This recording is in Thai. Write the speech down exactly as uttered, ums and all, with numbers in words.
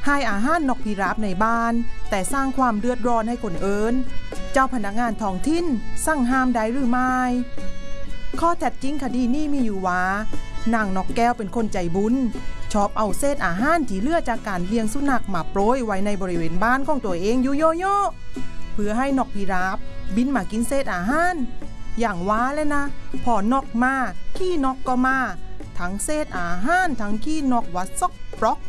ให้อาหารนกพิราบในบ้านแต่สร้างความเดือดร้อนให้คนอื่นเจ้าพนักงานท้องถิ่นสั่งห้ามได้หรือไม่ข้อแท้จริงคดีนี้มีอยู่ว่านางนกแก้วเป็นคนใจบุญชอบเอาเศษอาหารที่เหลือจากการเลี้ยงสุนัขมาโปรยไว้ในบริเวณบ้านของตัวเองอยู่โยโย่เพื่อให้นกพิราบบินมากินเศษอาหารอย่างว่าเลยนะพอนกมาขี้นกก็มาทั้งเศษอาหารทั้งขี้นกวัดซอกปลอก